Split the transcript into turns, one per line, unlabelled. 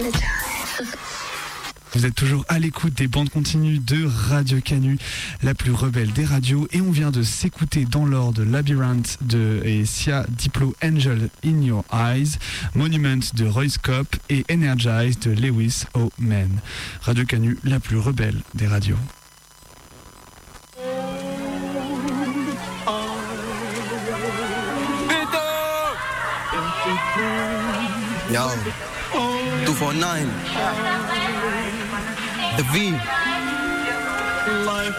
Vous êtes toujours à l'écoute des bandes continues de Radio Canu, la plus rebelle des radios, et on vient de s'écouter dans l'ordre Labyrinth et Sia Diplo Angel in Your Eyes, Monument de Royce Cope et Energize de Lewis O'Man. Radio Canu, la plus rebelle des radios.
Yo, 249. The V.